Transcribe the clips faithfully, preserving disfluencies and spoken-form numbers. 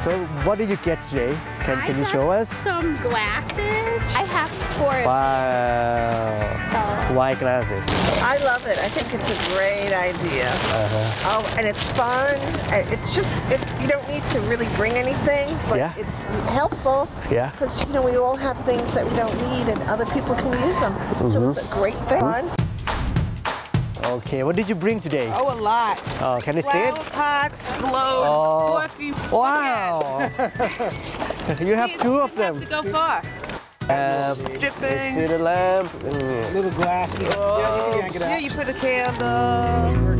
So what did you get today? Can Can you show us? Some glasses. I have four. Wow. So. White glasses. I love it. I think it's a great idea. Uh-huh. Oh, and it's fun. It's just it, you don't need to really bring anything, but yeah. it's helpful. Yeah. Because you know we all have things that we don't need, and other people can use them. Mm-hmm. So it's a great thing. Okay, what did you bring today? Oh, a lot. Oh, can I see it? Flower pots, globes, oh. fluffy. Wow. You have two of them. To go far. Um, Dripping. See the lamp. Mm. Little glass. Oh. Yeah, you, yeah, you put a candle.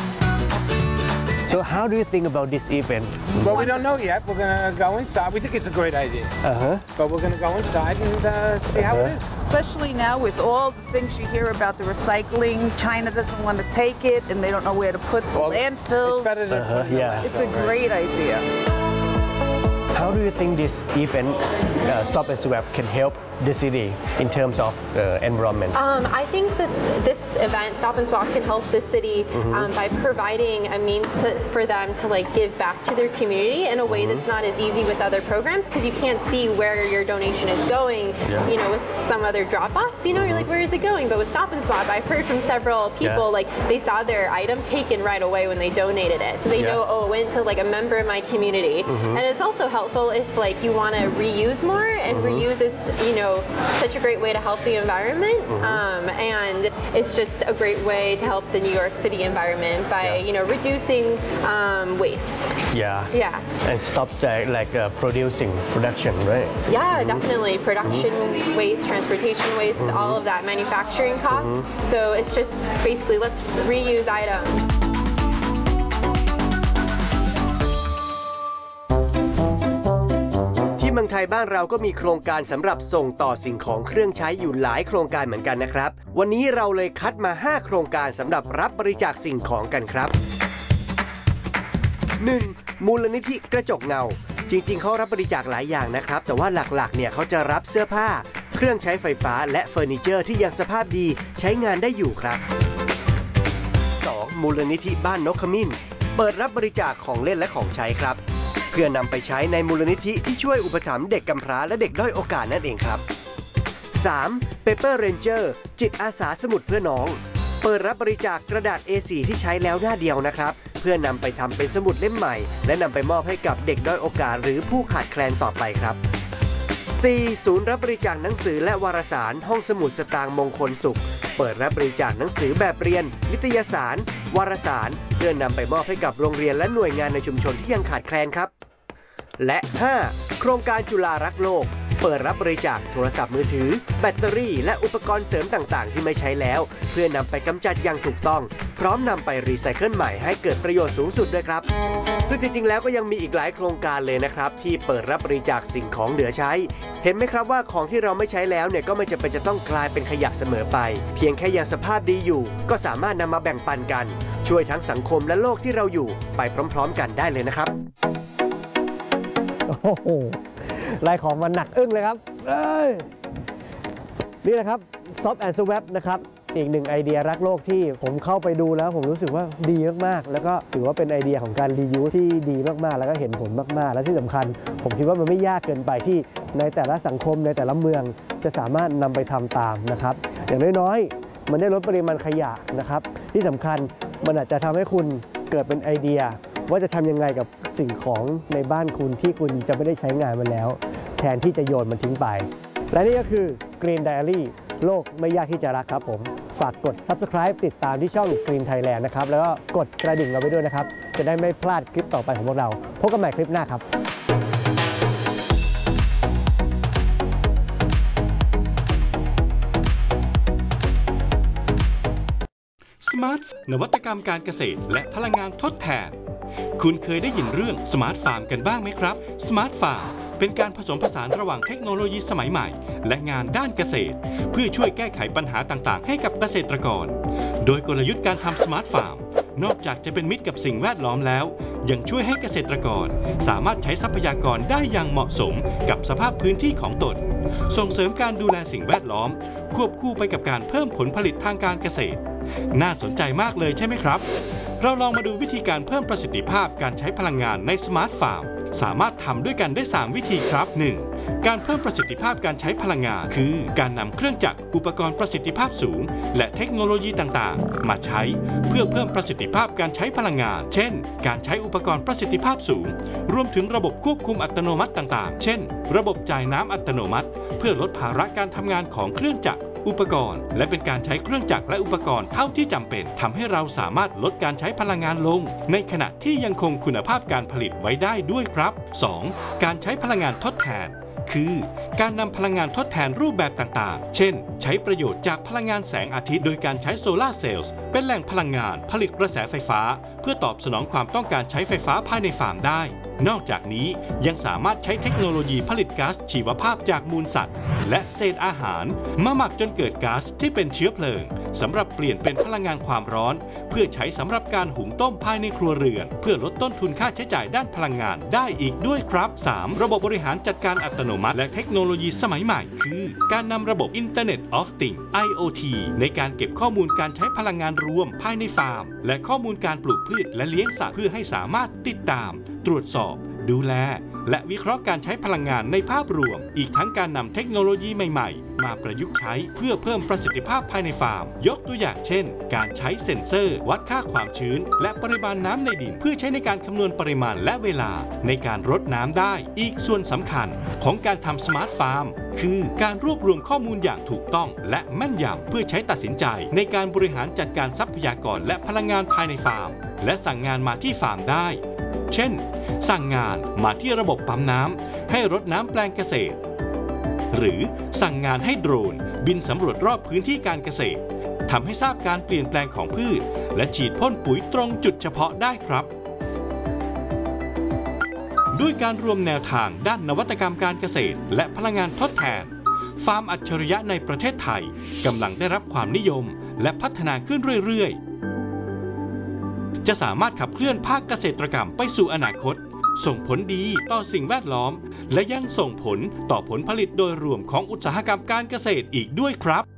So how do you think about this event? Well, we don't know yet. We're gonna go inside. We think it's a great idea. Uh-huh. But we're gonna go inside and uh, see uh-huh. how it is. Especially now with all the things you hear about the recycling, China doesn't want to take it, and they don't know where to put the well, landfills. It's better than uh-huh, yeah. It's a great idea. How do you think this event, uh, Stop and Swap, can help the city in terms of uh, environment? Um, I think that this event, Stop and Swap, can help the city mm-hmm. um, by providing a means to, for them to like give back to their community in a way mm-hmm. that's not as easy with other programs, because you can't see where your donation is going. Yeah. You know, with some other drop-offs, you know, mm-hmm. you're like, where is it going? But with Stop and Swap, I've heard from several people yeah. like they saw their item taken right away when they donated it, so they yeah. know, oh, it went to like a member of my community, mm-hmm. and it's also helpful if like you want to reuse more, and mm-hmm. reuse is, you know, such a great way to help the environment, mm-hmm. um, and it's just a great way to help the New York City environment by yeah. you know reducing um, waste. Yeah. Yeah. And stop uh, like uh, producing production, right? Yeah, mm-hmm. definitely production mm-hmm. waste, transportation waste, mm-hmm. all of that, manufacturing costs. Mm-hmm. So it's just basically let's reuse items. เมืองไทยบ้านเราก็มีโครงการสำหรับส่งต่อสิ่งของเครื่องใช้อยู่หลายโครงการเหมือนกันนะครับวันนี้เราเลยคัดมาห้าโครงการสำหรับรับบริจาคสิ่งของกันครับ หนึ่ง. มูลนิธิกระจกเงาจริงๆเขารับบริจาคหลายอย่างนะครับแต่ว่าหลักๆเนี่ยเขาจะรับเสื้อผ้าเครื่องใช้ไฟฟ้าและเฟอร์นิเจอร์ที่ยังสภาพดีใช้งานได้อยู่ครับ สอง. มูลนิธิบ้านนกขมิ้นเปิดรับบริจาคของเล่นและของใช้ครับเพื่อนำไปใช้ในมูลนิธิที่ช่วยอุปถัมภ์เด็กกำพร้าและเด็กด้อยโอกาสนั่นเองครับ สาม. Paper Ranger จิตอาสาสมุดเพื่อน้องเปิดรับบริจาคกระดาษ เอ โฟร์ ที่ใช้แล้วหน้าเดียวนะครับเพื่อนำไปทำเป็นสมุดเล่มใหม่และนำไปมอบให้กับเด็กด้อยโอกาสหรือผู้ขาดแคลนต่อไปครับ สี่. ศูนย์รับบริจาคหนังสือและวารสารห้องสมุดสตางค์มงคลสุขเปิดรับบริจาคหนังสือแบบเรียนนิตยสารวารสารเพื่อนำไปมอบให้กับโรงเรียนและหน่วยงานในชุมชนที่ยังขาดแคลนครับและ ห้า. โครงการจุฬารักโลกเปิดรับบริจาคโทรศัพท์มือถือแบตเตอรี่และอุปกรณ์เสริมต่างๆที่ไม่ใช้แล้วเพื่อนำไปกำจัดอย่างถูกต้องพร้อมนำไปรีไซเคิลใหม่ให้เกิดประโยชน์สูงสุดด้วยครับซึ่งจริงๆแล้วก็ยังมีอีกหลายโครงการเลยนะครับที่เปิดรับบริจาคสิ่งของเหลือใช้เห็นไหมครับว่าของที่เราไม่ใช้แล้วเนี่ยก็ไม่จำเป็นจะต้องกลายเป็นขยะเสมอไปเพียงแค่ยังสภาพดีอยู่ก็สามารถนำมาแบ่งปันกันช่วยทั้งสังคมและโลกที่เราอยู่ไปพร้อมๆกันได้เลยนะครับโอ้โหลายของมันหนักอึ้งเลยครับนี่นะครับ Stop and Swap นะครับอีกหนึ่งไอเดียรักโลกที่ผมเข้าไปดูแล้วผมรู้สึกว่าดีมากๆแล้วก็ถือว่าเป็นไอเดียของการรียูสที่ดีมากๆแล้วก็เห็นผลมากๆและที่สำคัญผมคิดว่ามันไม่ยากเกินไปที่ในแต่ละสังคมในแต่ละเมืองจะสามารถนำไปทำตามนะครับอย่างน้อยๆมันได้ลดปริมาณขยะนะครับที่สำคัญมันอาจจะทำให้คุณเกิดเป็นไอเดียว่าจะทำยังไงกับสิ่งของในบ้านคุณที่คุณจะไม่ได้ใช้งานมันแล้วแทนที่จะโยนมันทิ้งไปและนี่ก็คือ Green Diary โลกไม่ยากที่จะรักครับผมฝากกด Subscribe ติดตามที่ช่อง Green Thailand นะครับแล้วก็กดกระดิ่งเราไปด้วยนะครับจะได้ไม่พลาดคลิปต่อไปของพวกเราพบกันใหม่คลิปหน้าครับสมาร์ทนวัตกรรมการเกษตรและพลังงานทดแทนคุณเคยได้ยินเรื่องสมาร์ทฟาร์มกันบ้างไหมครับสมาร์ทฟาร์มเป็นการผสมผสานระหว่างเทคโนโลยีสมัยใหม่และงานด้านเกษตรเพื่อช่วยแก้ไขปัญหาต่างๆให้กับเกษตรกรโดยกลยุทธ์การทำสมาร์ทฟาร์มนอกจากจะเป็นมิตรกับสิ่งแวดล้อมแล้วยังช่วยให้เกษตรกรสามารถใช้ทรัพยากรได้อย่างเหมาะสมกับสภาพพื้นที่ของตนส่งเสริมการดูแลสิ่งแวดล้อมควบคู่ไปกับการเพิ่มผลผลิตทางการเกษตรน่าสนใจมากเลยใช่ไหมครับเราลองมาดูวิธีการเพิ่มประสิทธิภาพการใช้พลังงานในสมาร์ทฟาร์มสามารถทำด้วยกันได้ สาม วิธีครับ หนึ่ง การเพิ่มประสิทธิภาพการใช้พลังงานคือการนำเครื่องจักรอุปกรณ์ประสิทธิภาพสูงและเทคโนโลยีต่างๆมาใช้เพื่อเพิ่มประสิทธิภาพการใช้พลังงานเช่นการใช้อุปกรณ์ประสิทธิภาพสูงรวมถึงระบบควบคุมอัตโนมัติต่างๆเช่นระบบจ่ายน้ำอัตโนมัติเพื่อลดภาระการทำงานของเครื่องจักรอุปกรณ์และเป็นการใช้เครื่องจักรและอุปกรณ์เท่าที่จำเป็นทำให้เราสามารถลดการใช้พลังงานลงในขณะที่ยังคงคุณภาพการผลิตไว้ได้ด้วยครับ สอง การใช้พลังงานทดแทนคือการนำพลังงานทดแทนรูปแบบต่างๆเช่นใช้ประโยชน์จากพลังงานแสงอาทิตย์โดยการใช้โซลาร์เซลล์เป็นแหล่งพลังงานผลิตกระแสไฟฟ้าเพื่อตอบสนองความต้องการใช้ไฟฟ้าภายในฟาร์มได้นอกจากนี้ยังสามารถใช้เทคโนโลยีผลิตก๊าซชีวภาพจากมูลสัตว์และเศษอาหารมาหมักจนเกิดก๊าซที่เป็นเชื้อเพลิงสำหรับเปลี่ยนเป็นพลังงานความร้อนเพื่อใช้สำหรับการหุงต้มภายในครัวเรือนเพื่อลดต้นทุนค่าใช้จ่ายด้านพลังงานได้อีกด้วยครับ สาม ระบบบริหารจัดการอัตโนมัติและเทคโนโลยีสมัยใหม่คือการนำระบบ Internet of Things ไอ โอ ที ในการเก็บข้อมูลการใช้พลังงานรวมภายในฟาร์มและข้อมูลการปลูกพืชและเลี้ยงสัตว์เพื่อให้สามารถติดตามตรวจสอบดูแลและวิเคราะห์การใช้พลังงานในภาพรวมอีกทั้งการนำเทคโนโลยีใหม่ๆมาประยุกต์ใช้เพื่อเพิ่มประสิทธิภาพภายในฟาร์มยกตัวอย่างเช่นการใช้เซ็นเซอร์วัดค่าความชื้นและปริมาณน้ำในดินเพื่อใช้ในการคำนวณปริมาณและเวลาในการรดน้ำได้อีกส่วนสำคัญของการทำสมาร์ทฟาร์มคือการรวบรวมข้อมูลอย่างถูกต้องและแม่นยำเพื่อใช้ตัดสินใจในการบริหารจัดการทรัพยากรและพลังงานภายในฟาร์มและสั่งงานมาที่ฟาร์มได้เช่นสั่งงานมาที่ระบบปั๊มน้ำให้รดน้ำแปลงเกษตรหรือสั่งงานให้โดรนบินสำรวจรอบพื้นที่การเกษตรทำให้ทราบการเปลี่ยนแปลงของพืชและฉีดพ่นปุ๋ยตรงจุดเฉพาะได้ครับด้วยการรวมแนวทางด้านนวัตกรรมการเกษตรและพลังงานทดแทนฟาร์มอัจฉริยะในประเทศไทยกำลังได้รับความนิยมและพัฒนาขึ้นเรื่อยๆจะสามารถขับเคลื่อนภาคเกษตรกรรมไปสู่อนาคตส่งผลดีต่อสิ่งแวดล้อมและยังส่งผลต่อผลผลิตโดยรวมของอุตสาหกรรมการเกษตรอีกด้วยครับ